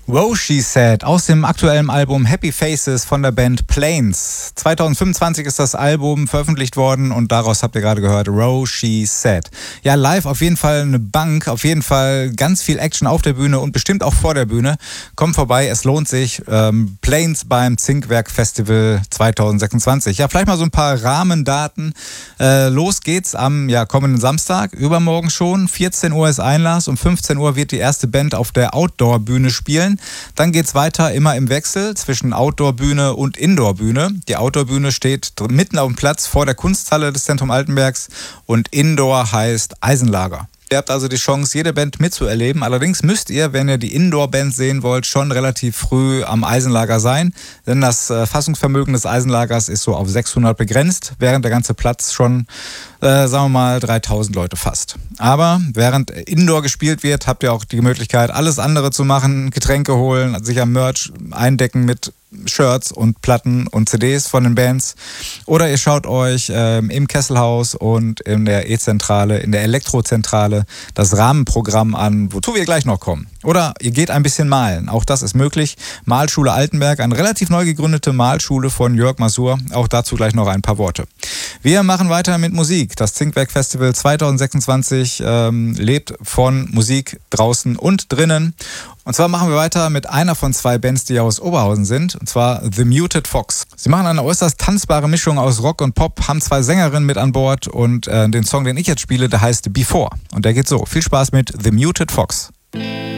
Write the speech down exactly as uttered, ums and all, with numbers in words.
Wow, She Said aus dem aktuellen Album Happy Faces von der Band Planes. zwanzig fünfundzwanzig ist das Album veröffentlicht worden und daraus habt ihr gerade gehört, Wow, She Said. Ja, live auf jeden Fall eine Bank, auf jeden Fall ganz viel Action auf der Bühne und bestimmt auch vor der Bühne. Kommt vorbei, es lohnt sich. Ähm, Planes beim Zinkwerk Festival zwanzig sechsundzwanzig. Ja, vielleicht mal so ein paar Rahmendaten. Äh, los geht's am ja, kommenden Samstag, übermorgen schon. vierzehn Uhr ist Einlass, um fünfzehn Uhr wird die erste Band auf der Outdoor-Bühne spielen. Dann geht's weiter immer im Wechsel zwischen Outdoor-Bühne und Indoor-Bühne. Die Outdoor-Bühne steht mitten auf dem Platz vor der Kunsthalle des Zentrum Altenbergs und Indoor heißt Eisenlager. Ihr habt also die Chance, jede Band mitzuerleben. Allerdings müsst ihr, wenn ihr die Indoor-Band sehen wollt, schon relativ früh am Eisenlager sein. Denn das äh, Fassungsvermögen des Eisenlagers ist so auf sechshundert begrenzt, während der ganze Platz schon, äh, sagen wir mal, dreitausend Leute fasst. Aber während Indoor gespielt wird, habt ihr auch die Möglichkeit, alles andere zu machen. Getränke holen, sich am Merch eindecken mit Shirts und Platten und C Ds von den Bands. Oder ihr schaut euch ähm, im Kesselhaus und in der E-Zentrale, in der Elektrozentrale das Rahmenprogramm an, wozu wir gleich noch kommen. Oder ihr geht ein bisschen malen. Auch das ist möglich. Malschule Altenberg, eine relativ neu gegründete Malschule von Jörg Masur. Auch dazu gleich noch ein paar Worte. Wir machen weiter mit Musik. Das Zinkwerk Festival zwanzig sechsundzwanzig ähm, lebt von Musik draußen und drinnen. Und zwar machen wir weiter mit einer von zwei Bands, die aus Oberhausen sind, und zwar The Muted Fox. Sie machen eine äußerst tanzbare Mischung aus Rock und Pop, haben zwei Sängerinnen mit an Bord und äh, den Song, den ich jetzt spiele, der heißt Before. Und der geht so. Viel Spaß mit The Muted Fox.